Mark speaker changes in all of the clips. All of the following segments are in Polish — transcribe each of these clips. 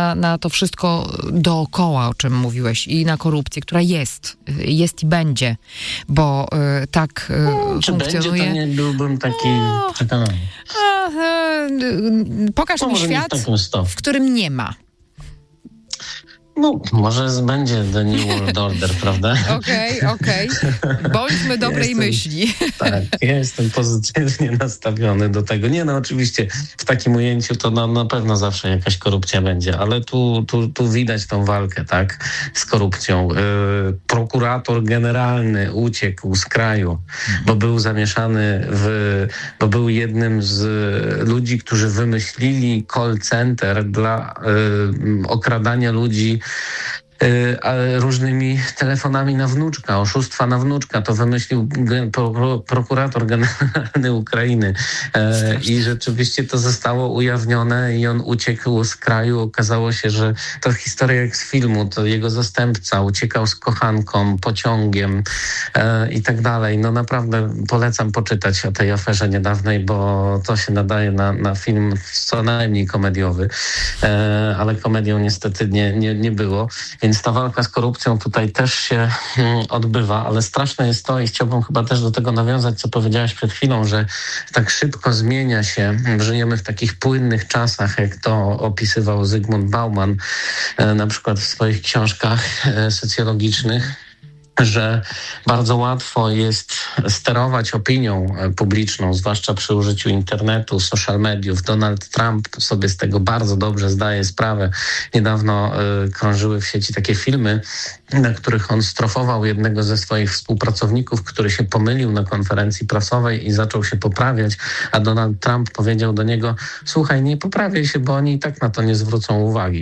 Speaker 1: na to wszystko dookoła, o czym mówiłeś, i na korupcję, która jest i będzie, bo tak
Speaker 2: czy
Speaker 1: funkcjonuje.
Speaker 2: Będzie, to nie byłbym taki przekonany.
Speaker 1: Pokaż mi świat, w którym nie ma.
Speaker 2: No, może będzie The New World Order, prawda?
Speaker 1: Okej. Bądźmy dobrej myśli.
Speaker 2: Tak, ja jestem pozytywnie nastawiony do tego. Nie, no oczywiście w takim ujęciu to na pewno zawsze jakaś korupcja będzie, ale tu widać tą walkę, tak, z korupcją. Prokurator generalny uciekł z kraju, bo był zamieszany bo był jednym z ludzi, którzy wymyślili call center dla okradania ludzi różnymi telefonami na wnuczka, oszustwa na wnuczka. To wymyślił prokurator generalny Ukrainy. I rzeczywiście to zostało ujawnione i on uciekł z kraju. Okazało się, że to historia jak z filmu. To jego zastępca uciekał z kochanką, pociągiem i tak dalej. No naprawdę polecam poczytać o tej aferze niedawnej, bo to się nadaje na film co najmniej komediowy. Ale komedią niestety nie było. Więc ta walka z korupcją tutaj też się odbywa, ale straszne jest to i chciałbym chyba też do tego nawiązać, co powiedziałaś przed chwilą, że tak szybko zmienia się, żyjemy w takich płynnych czasach, jak to opisywał Zygmunt Bauman, na przykład w swoich książkach socjologicznych, że bardzo łatwo jest sterować opinią publiczną, zwłaszcza przy użyciu internetu, social mediów. Donald Trump sobie z tego bardzo dobrze zdaje sprawę. Niedawno krążyły w sieci takie filmy, na których on strofował jednego ze swoich współpracowników, który się pomylił na konferencji prasowej i zaczął się poprawiać, a Donald Trump powiedział do niego: słuchaj, nie poprawiaj się, bo oni i tak na to nie zwrócą uwagi.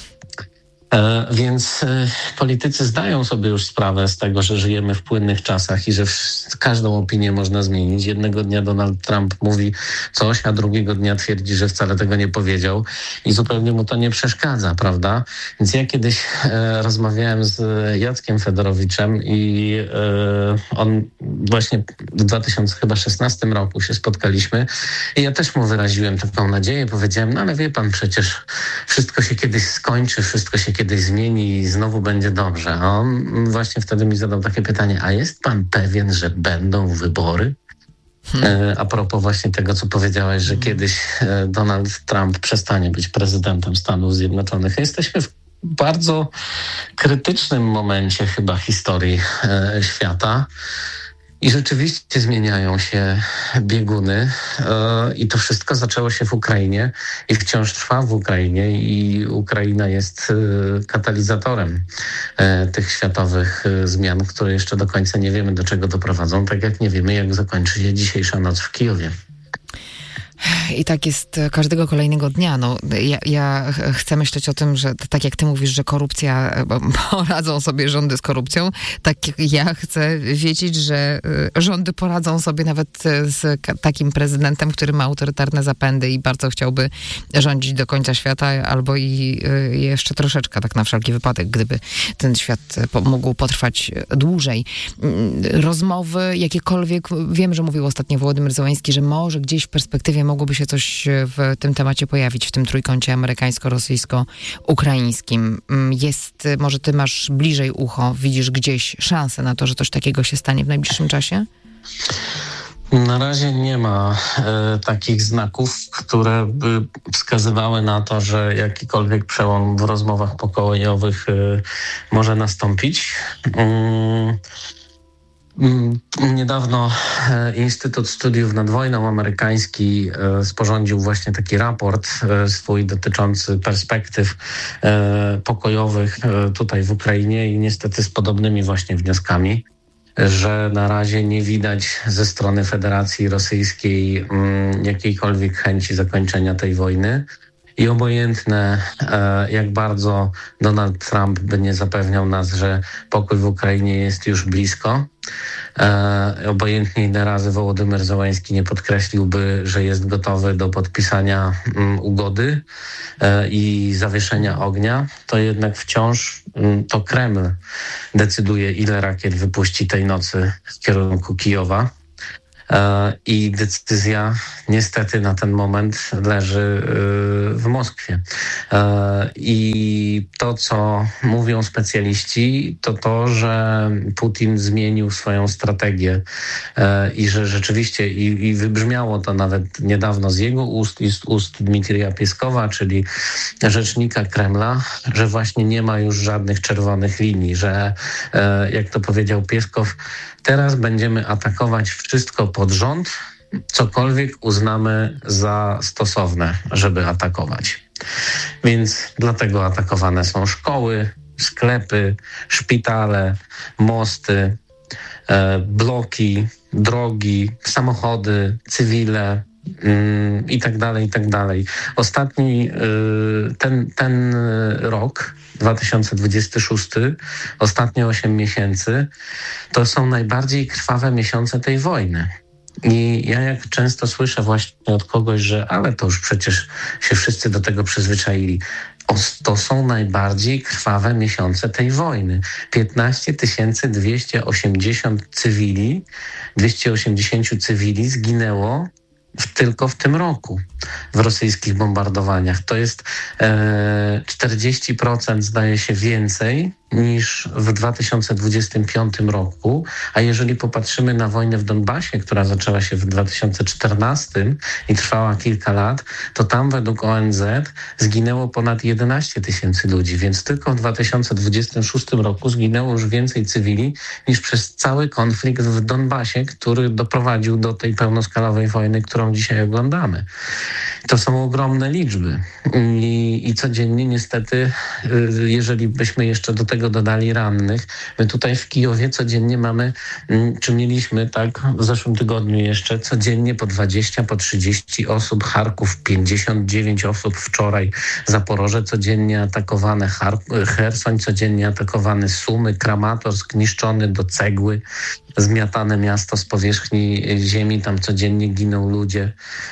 Speaker 2: Więc politycy zdają sobie już sprawę z tego, że żyjemy w płynnych czasach i że każdą opinię można zmienić. Jednego dnia Donald Trump mówi coś, a drugiego dnia twierdzi, że wcale tego nie powiedział i zupełnie mu to nie przeszkadza, prawda? Więc ja kiedyś rozmawiałem z Jackiem Fedorowiczem i on właśnie w 2016 roku się spotkaliśmy i ja też mu wyraziłem taką nadzieję. Powiedziałem, no ale wie pan, przecież wszystko się kiedyś skończy, wszystko się kiedyś zmieni i znowu będzie dobrze. A on właśnie wtedy mi zadał takie pytanie: a jest pan pewien, że będą wybory? A propos właśnie tego, co powiedziałeś, że kiedyś Donald Trump przestanie być prezydentem Stanów Zjednoczonych. Jesteśmy w bardzo krytycznym momencie chyba historii świata. I rzeczywiście zmieniają się bieguny i to wszystko zaczęło się w Ukrainie i wciąż trwa w Ukrainie i Ukraina jest katalizatorem tych światowych zmian, które jeszcze do końca nie wiemy, do czego doprowadzą, tak jak nie wiemy, jak zakończy się dzisiejsza noc w Kijowie.
Speaker 1: I tak jest każdego kolejnego dnia. No, ja chcę myśleć o tym, że tak jak ty mówisz, że korupcja, poradzą sobie rządy z korupcją, tak ja chcę wiedzieć, że rządy poradzą sobie nawet z takim prezydentem, który ma autorytarne zapędy i bardzo chciałby rządzić do końca świata, albo i jeszcze troszeczkę, tak na wszelki wypadek, gdyby ten świat mógł potrwać dłużej. Rozmowy jakiekolwiek, wiem, że mówił ostatnio Wołodymyr Zełański, że może gdzieś w perspektywie mogłoby się coś w tym temacie pojawić, w tym trójkącie amerykańsko-rosyjsko-ukraińskim. Może ty masz bliżej ucho, widzisz gdzieś szansę na to, że coś takiego się stanie w najbliższym czasie?
Speaker 2: Na razie nie ma takich znaków, które by wskazywały na to, że jakikolwiek przełom w rozmowach pokojowych może nastąpić. Niedawno Instytut Studiów nad Wojną amerykański sporządził właśnie taki raport swój dotyczący perspektyw pokojowych tutaj w Ukrainie i niestety z podobnymi właśnie wnioskami, że na razie nie widać ze strony Federacji Rosyjskiej jakiejkolwiek chęci zakończenia tej wojny. I obojętne, jak bardzo Donald Trump by nie zapewniał nas, że pokój w Ukrainie jest już blisko, obojętnie ile razy Wołodymyr Zełański nie podkreśliłby, że jest gotowy do podpisania ugody i zawieszenia ognia, to jednak wciąż to Kreml decyduje, ile rakiet wypuści tej nocy w kierunku Kijowa. I decyzja niestety na ten moment leży w Moskwie. I to, co mówią specjaliści, to, że Putin zmienił swoją strategię i że rzeczywiście, i wybrzmiało to nawet niedawno z jego ust i z ust Dmitrija Pieskowa, czyli rzecznika Kremla, że właśnie nie ma już żadnych czerwonych linii, że jak to powiedział Pieskow, teraz będziemy atakować wszystko pod rząd, cokolwiek uznamy za stosowne, żeby atakować. Więc dlatego atakowane są szkoły, sklepy, szpitale, mosty, bloki, drogi, samochody, cywile i tak dalej, i tak dalej. Ostatni, ten rok, 2026, ostatnie 8 miesięcy, to są najbardziej krwawe miesiące tej wojny. I ja jak często słyszę właśnie od kogoś, że ale to już przecież się wszyscy do tego przyzwyczaili. To są najbardziej krwawe miesiące tej wojny. 15 280 cywili zginęło tylko w tym roku w rosyjskich bombardowaniach. To jest 40% zdaje się więcej niż w 2025 roku, a jeżeli popatrzymy na wojnę w Donbasie, która zaczęła się w 2014 i trwała kilka lat, to tam według ONZ zginęło ponad 11 tysięcy ludzi, więc tylko w 2026 roku zginęło już więcej cywili niż przez cały konflikt w Donbasie, który doprowadził do tej pełnoskalowej wojny, którą dzisiaj oglądamy. To są ogromne liczby i codziennie niestety, jeżeli byśmy jeszcze do tego dodali rannych, my tutaj w Kijowie codziennie mamy, czy mieliśmy tak w zeszłym tygodniu jeszcze, codziennie po 20, po 30 osób, Charków 59 osób wczoraj, Zaporoże codziennie atakowane, Chersoń codziennie atakowany, Sumy, Kramatorsk niszczony do cegły, zmiatane miasto z powierzchni ziemi, tam codziennie giną ludzie.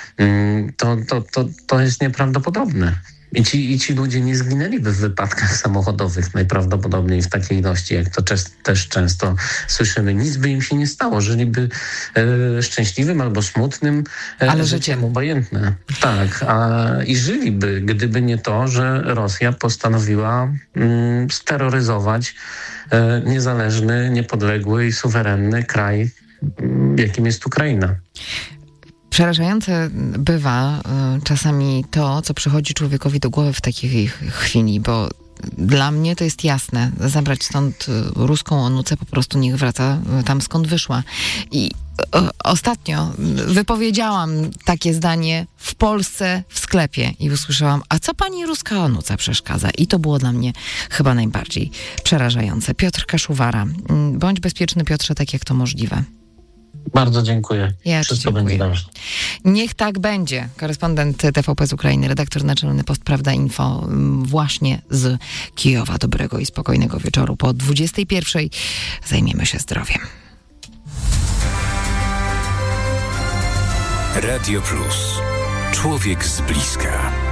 Speaker 2: To jest nieprawdopodobne. I ci ludzie nie zginęliby w wypadkach samochodowych najprawdopodobniej w takiej ilości, jak to też często słyszymy. Nic by im się nie stało. Żyliby szczęśliwym albo smutnym życiem, obojętne. Tak, i żyliby, gdyby nie to, że Rosja postanowiła steroryzować niezależny, niepodległy i suwerenny kraj, jakim jest Ukraina.
Speaker 1: Przerażające bywa czasami to, co przychodzi człowiekowi do głowy w takiej chwili, bo dla mnie to jest jasne. Zabrać stąd ruską onucę, po prostu niech wraca tam, skąd wyszła. I ostatnio wypowiedziałam takie zdanie w Polsce w sklepie i usłyszałam, a co pani ruska onuca przeszkadza? I to było dla mnie chyba najbardziej przerażające. Piotr Kaszuwara. Bądź bezpieczny, Piotrze, tak jak to możliwe.
Speaker 2: Bardzo dziękuję.
Speaker 1: Wszystko będzie dobrze. Niech tak będzie. Korespondent TVP z Ukrainy, redaktor naczelny Post Prawda Info właśnie z Kijowa. Dobrego i spokojnego wieczoru. Po 21:00 zajmiemy się zdrowiem.
Speaker 3: Radio Plus. Człowiek z bliska.